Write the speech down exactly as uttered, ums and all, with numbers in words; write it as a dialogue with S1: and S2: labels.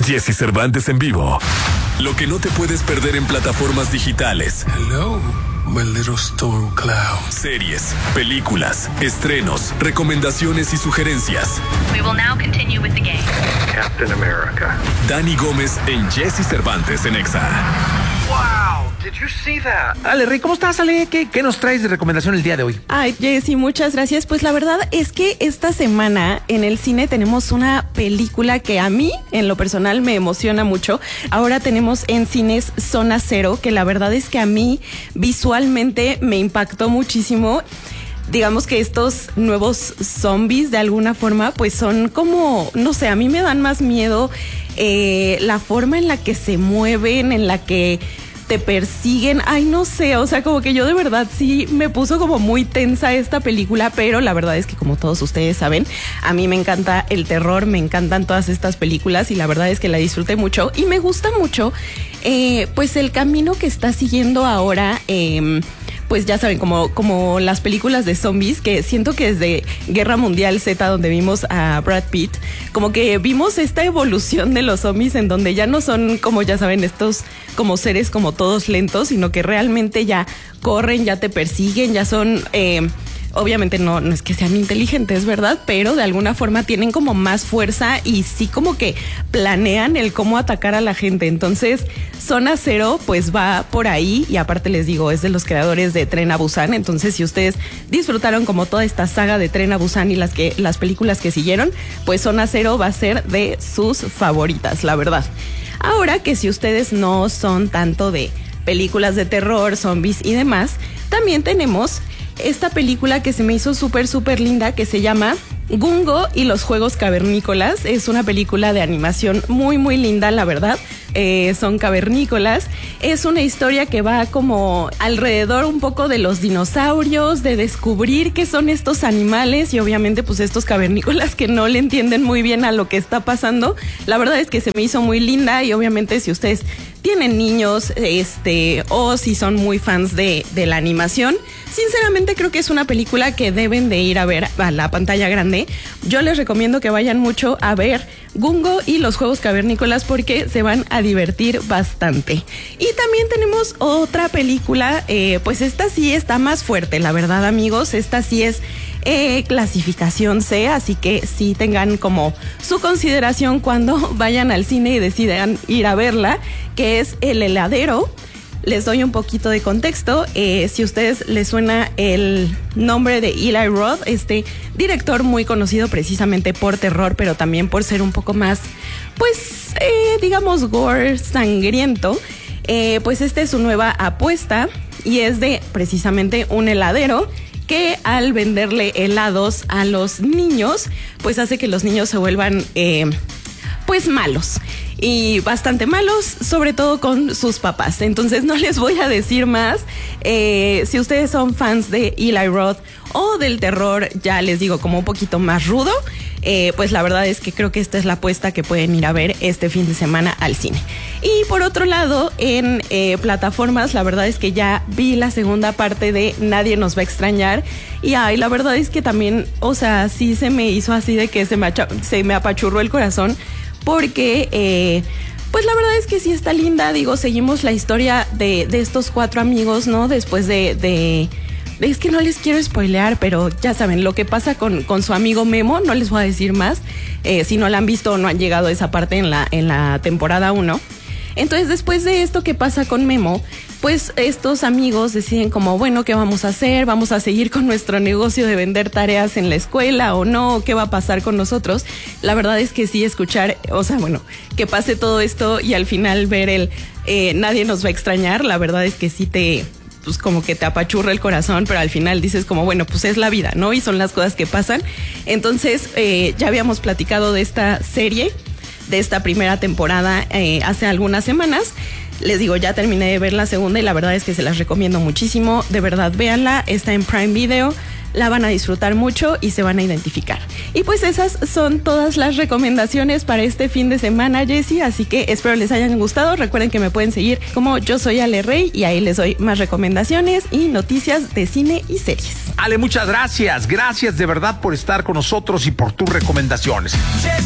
S1: Jesse Cervantes en vivo. Lo que no te puedes perder en plataformas digitales.
S2: Hello, my little storm cloud.
S1: Series, películas, estrenos, recomendaciones y sugerencias.
S3: We will now continue with the game.
S2: Captain America.
S1: Dani Gómez en Jesse Cervantes en Exa.
S4: Wow, did you see that?
S5: Ale, Rey, ¿cómo estás, Ale? ¿Qué, ¿Qué nos traes de recomendación el día de hoy?
S6: Ay, Jessy, muchas gracias. Pues la verdad es que esta semana en el cine tenemos una película que a mí, en lo personal, me emociona mucho. Ahora tenemos en cines Zona Cero, que la verdad es que a mí visualmente me impactó muchísimo. Digamos que estos nuevos zombies de alguna forma pues son como, no sé, a mí me dan más miedo eh, la forma en la que se mueven, en la que te persiguen, ay no sé, o sea como que yo de verdad sí me puso como muy tensa esta película, pero la verdad es que como todos ustedes saben, a mí me encanta el terror, me encantan todas estas películas y la verdad es que la disfruté mucho y me gusta mucho eh, pues el camino que está siguiendo ahora eh, pues ya saben, como, como las películas de zombies, que siento que desde Guerra Mundial Z, donde vimos a Brad Pitt, como que vimos esta evolución de los zombies en donde ya no son como, ya saben, estos como seres como todos lentos, sino que realmente ya corren, ya te persiguen, ya son... Eh, Obviamente no, no es que sean inteligentes, ¿verdad? Pero de alguna forma tienen como más fuerza y sí como que planean el cómo atacar a la gente. Entonces, Zona Cero pues va por ahí y aparte les digo, es de los creadores de Tren a Busan. Entonces, si ustedes disfrutaron como toda esta saga de Tren a Busan y las, que, las películas que siguieron, pues Zona Cero va a ser de sus favoritas, la verdad. Ahora que si ustedes no son tanto de películas de terror, zombies y demás, también tenemos... esta película que se me hizo súper, súper linda que se llama Gungo y los Juegos Cavernícolas. Es una película de animación muy, muy linda, la verdad. Eh, son cavernícolas. Es una historia que va como alrededor un poco de los dinosaurios, de descubrir qué son estos animales y obviamente pues estos cavernícolas que no le entienden muy bien a lo que está pasando. La verdad es que se me hizo muy linda y obviamente si ustedes tienen niños este o si son muy fans de, de la animación, sinceramente creo que es una película que deben de ir a ver a la pantalla grande. Yo les recomiendo que vayan mucho a ver Gungo y los Juegos Cavernícolas porque se van a divertir bastante. Y también tenemos otra película, eh, pues esta sí está más fuerte, la verdad amigos, esta sí es eh, clasificación C, así que sí tengan como su consideración cuando vayan al cine y decidan ir a verla, que es El Heladero. Les doy un poquito de contexto. Eh, si a ustedes les suena el nombre de Eli Roth, este director muy conocido precisamente por terror, pero también por ser un poco más, pues, eh, digamos, gore, sangriento, eh, pues esta es su nueva apuesta y es de precisamente un heladero que al venderle helados a los niños, pues hace que los niños se vuelvan, eh, pues, malos. Y bastante malos, sobre todo con sus papás. Entonces no les voy a decir más. Eh, si ustedes son fans de Eli Roth o del terror, ya les digo, como un poquito más rudo, eh, pues la verdad es que creo que esta es la apuesta que pueden ir a ver este fin de semana al cine. Y por otro lado, en eh, plataformas, la verdad es que ya vi la segunda parte de Nadie nos va a extrañar. Y ay, la verdad es que también, o sea, sí se me hizo así de que se me, acha- se me apachurró el corazón. Porque, eh, pues la verdad es que sí está linda, digo, seguimos la historia de, de estos cuatro amigos, ¿no? Después de, de, de, es que no les quiero spoilear, pero ya saben, lo que pasa con, con su amigo Memo, no les voy a decir más, eh, si no la han visto o no han llegado a esa parte en la, en la temporada uno. Entonces, después de esto que pasa con Memo, pues estos amigos deciden como, bueno, ¿qué vamos a hacer? ¿Vamos a seguir con nuestro negocio de vender tareas en la escuela o no? ¿Qué va a pasar con nosotros? La verdad es que sí, escuchar, o sea, bueno, que pase todo esto y al final ver el eh, Nadie nos va a extrañar, la verdad es que sí te... pues como que te apachurra el corazón, pero al final dices como, bueno, pues es la vida, ¿no? Y son las cosas que pasan. Entonces, eh, ya habíamos platicado de esta serie, de esta primera temporada eh, hace algunas semanas. Les digo, ya terminé de ver la segunda y la verdad es que se las recomiendo muchísimo. De verdad, véanla, está en Prime Video. La van a disfrutar mucho y se van a identificar. Y pues esas son todas las recomendaciones para este fin de semana, Jessy. Así que espero les hayan gustado. Recuerden que me pueden seguir como Yo Soy Ale Rey y ahí les doy más recomendaciones y noticias de cine y series.
S5: Ale, muchas gracias. Gracias de verdad por estar con nosotros y por tus recomendaciones.